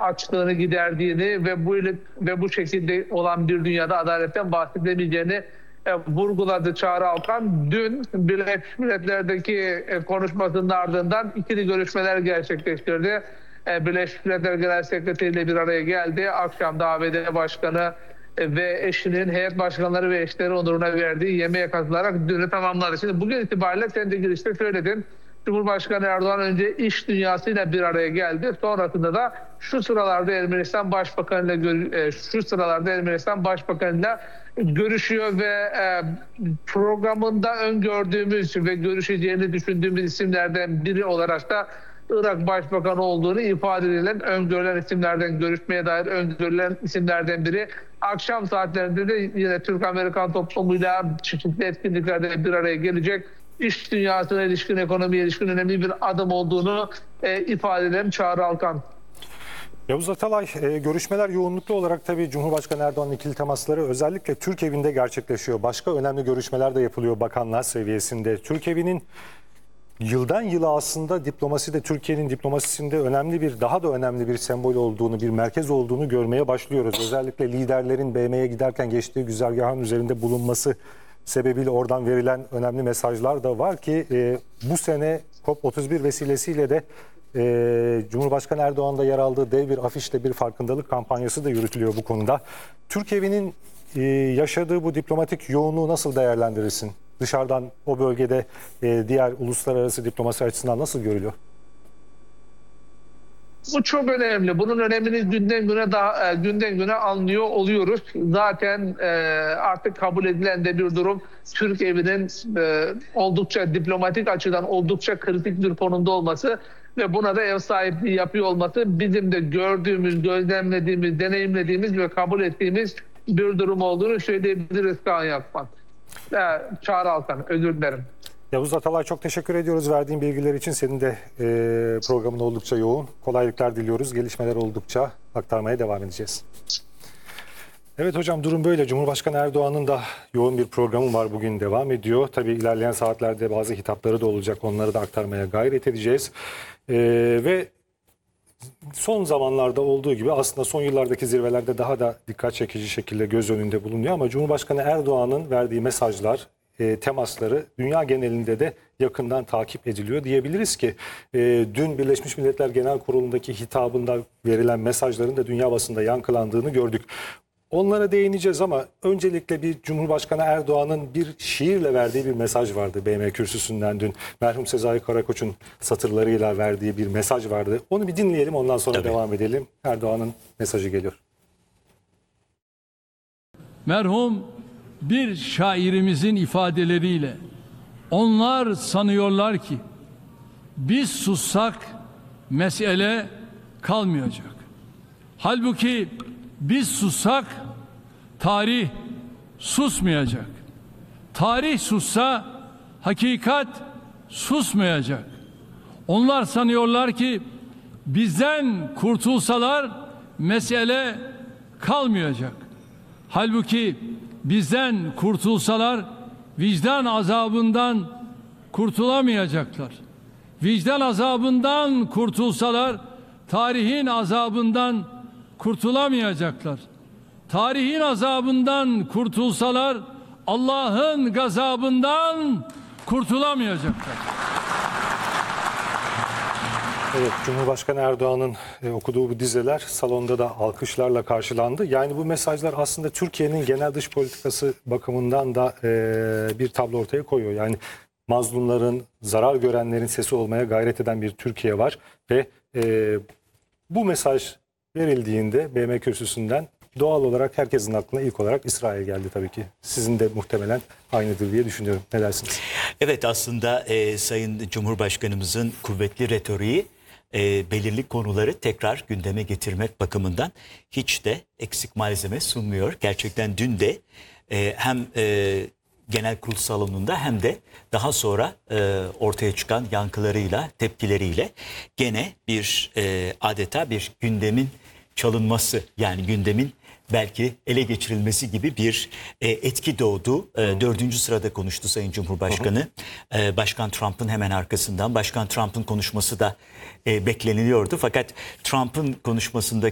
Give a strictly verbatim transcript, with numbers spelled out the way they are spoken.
açlığını giderdiğini ve bu ve bu şekilde olan bir dünyada adaletten bahsedemeyeceğini e, vurguladı Çağrı Alkan. Dün Birleşmiş Milletler'deki e, konuşmasının ardından ikili görüşmeler gerçekleştirdi. E, Birleşmiş Milletler Genel Sekreteri ile bir araya geldi. Akşam da A B D Başkanı e, ve eşinin heyet başkanları ve eşleri onuruna verdiği yemeğe katılarak dünü tamamladı. Şimdi bugün itibariyle sen de girişte söyledin. Cumhurbaşkanı Erdoğan önce iş dünyasıyla bir araya geldi. Sonrasında da şu sıralarda Ermenistan Başbakanı'yla şu sıralarda Ermenistan Başbakanı'yla görüşüyor ve e, programında öngördüğümüz ve görüşeceğini düşündüğümüz isimlerden biri olarak da Irak Başbakanı olduğunu ifade edilen, öngörülen isimlerden, görüşmeye dair öngörülen isimlerden biri. Akşam saatlerinde de yine Türk-Amerikan toplumuyla çeşitli etkinliklerde bir araya gelecek. İş dünyasına ilişkin, ekonomiye ilişkin önemli bir adım olduğunu e, ifade eden Çağrı Alkan. Yavuz Atalay, e, görüşmeler yoğunluklu olarak tabii Cumhurbaşkanı Erdoğan'ın ikili temasları özellikle Türk evinde gerçekleşiyor. Başka önemli görüşmeler de yapılıyor bakanlar seviyesinde. Türk evinin yıldan yıla aslında diplomaside, Türkiye'nin diplomasisinde önemli bir, daha da önemli bir sembol olduğunu, bir merkez olduğunu görmeye başlıyoruz. Özellikle liderlerin B M'ye giderken geçtiği güzergahın üzerinde bulunması sebebiyle oradan verilen önemli mesajlar da var ki e, bu sene COP otuz bir vesilesiyle de e, Cumhurbaşkanı Erdoğan'da yer aldığı dev bir afişle bir farkındalık kampanyası da yürütülüyor bu konuda. Türk evinin e, yaşadığı bu diplomatik yoğunluğu nasıl değerlendirirsin? Dışarıdan o bölgede e, diğer uluslararası diplomasi açısından nasıl görülüyor? Bu çok önemli. Bunun önemini günden güne daha e, günden güne anlıyor oluyoruz. Zaten e, artık kabul edilen de bir durum. Türk evinin e, oldukça diplomatik açıdan oldukça kritik bir konumda olması ve buna da ev sahipliği yapıyor olması bizim de gördüğümüz, gözlemlediğimiz, deneyimlediğimiz ve kabul ettiğimiz bir durum olduğunu söyleyebiliriz Kaan Yakman. E, Çağrı Alkan, özür dilerim. Yavuz Atalay, çok teşekkür ediyoruz verdiğin bilgiler için. Senin de e, programın oldukça yoğun. Kolaylıklar diliyoruz. Gelişmeler oldukça aktarmaya devam edeceğiz. Evet hocam, durum böyle. Cumhurbaşkanı Erdoğan'ın da yoğun bir programı var, bugün devam ediyor. Tabii ilerleyen saatlerde bazı hitapları da olacak. Onları da aktarmaya gayret edeceğiz. E, ve son zamanlarda olduğu gibi aslında son yıllardaki zirvelerde daha da dikkat çekici şekilde göz önünde bulunuyor. Ama Cumhurbaşkanı Erdoğan'ın verdiği mesajlar, E, temasları dünya genelinde de yakından takip ediliyor. Diyebiliriz ki e, dün Birleşmiş Milletler Genel Kurulu'ndaki hitabında verilen mesajların da dünya basında yankılandığını gördük. Onlara değineceğiz ama öncelikle bir Cumhurbaşkanı Erdoğan'ın bir şiirle verdiği bir mesaj vardı B M kürsüsünden dün. Merhum Sezai Karakoç'un satırlarıyla verdiği bir mesaj vardı. Onu bir dinleyelim, ondan sonra Tabii. devam edelim. Erdoğan'ın mesajı geliyor. Merhum bir şairimizin ifadeleriyle, onlar sanıyorlar ki biz sussak mesele kalmayacak. Halbuki biz sussak tarih susmayacak. Tarih sussa hakikat susmayacak. Onlar sanıyorlar ki bizden kurtulsalar mesele kalmayacak. Halbuki bizden kurtulsalar vicdan azabından kurtulamayacaklar. Vicdan azabından kurtulsalar tarihin azabından kurtulamayacaklar. Tarihin azabından kurtulsalar Allah'ın gazabından kurtulamayacaklar. Evet, Cumhurbaşkanı Erdoğan'ın e, okuduğu bu dizeler salonda da alkışlarla karşılandı. Yani bu mesajlar aslında Türkiye'nin genel dış politikası bakımından da e, bir tablo ortaya koyuyor. Yani mazlumların, zarar görenlerin sesi olmaya gayret eden bir Türkiye var. Ve e, bu mesaj verildiğinde B M kürsüsünden doğal olarak herkesin aklına ilk olarak İsrail geldi tabii ki. Sizin de muhtemelen aynıdır diye düşünüyorum. Ne dersiniz? Evet, aslında e, Sayın Cumhurbaşkanımızın kuvvetli retoriği e, belirli konuları tekrar gündeme getirmek bakımından hiç de eksik malzeme sunmuyor. Gerçekten dün de e, hem e, genel kurul salonunda hem de daha sonra e, ortaya çıkan yankılarıyla, tepkileriyle gene bir e, adeta bir gündemin çalınması, yani gündemin belki ele geçirilmesi gibi bir e, etki doğdu. E, dördüncü sırada konuştu Sayın Cumhurbaşkanı. E, Başkan Trump'ın hemen arkasından. Başkan Trump'ın konuşması da e, bekleniliyordu. Fakat Trump'ın konuşmasındaki